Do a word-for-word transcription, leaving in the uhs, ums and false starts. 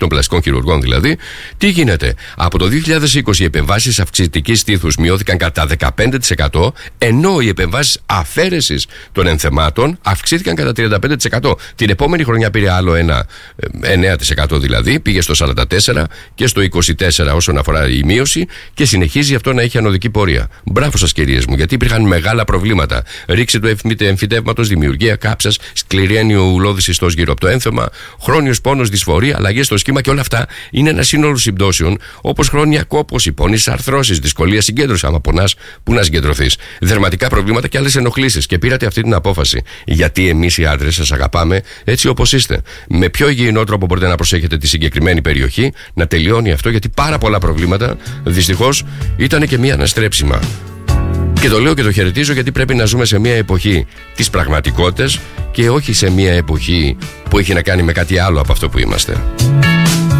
των πλαστικών χειρουργών δηλαδή. Τι γίνεται? Από το δύο χιλιάδες είκοσι οι επεμβάσεις αυξητικής στήθους μειώθηκαν κατά δεκαπέντε τοις εκατό, ενώ οι επεμβάσεις αφαίρεσης των ενθεμάτων αυξήθηκαν κατά τριάντα πέντε τοις εκατό. Την επόμενη χρονιά πήρε άλλο ένα εννέα τοις εκατό δηλαδή, πήγε στο σαράντα τέσσερα τοις εκατό και στο είκοσι τέσσερα τοις εκατό όσον αφορά η μείωση και συνεχίζει αυτό να έχει ανωδική πορεία. Μπράβο σας κυρίες μου, γιατί υπήρχαν μεγάλα προβλήματα. Ρήξη του εμφυτεύματος, δημιουργία κάψας, σκληρή ουλώδηση ιστός γύρω από το ένθεμα, χρόνιος πόνος, δυσφορία, αλλαγές στο σχήμα και όλα αυτά είναι ένα σύνολο συμπτώσεων όπως χρόνια κόπωση, πόνης, αρθρώσεις, δυσκολία συγκέντρωση. Άμα πονάς, πού να συγκεντρωθείς. Δερματικά προβλήματα και άλλες ενοχλήσεις. Και πήρατε αυτή την απόφαση. Γιατί εμείς οι άντρες σας αγαπάμε έτσι όπως είστε. Με πιο υγιεινό τρόπο μπορείτε να προσέχετε τη συγκεκριμένη περιοχή, να τελειώνει αυτό, γιατί πάρα πολλά προβλήματα δυστυχώς ήταν και μία αναστρέψιμα. Και το λέω και το χαιρετίζω, γιατί πρέπει να ζούμε σε μια εποχή της πραγματικότητας και όχι σε μια εποχή που έχει να κάνει με κάτι άλλο από αυτό που είμαστε.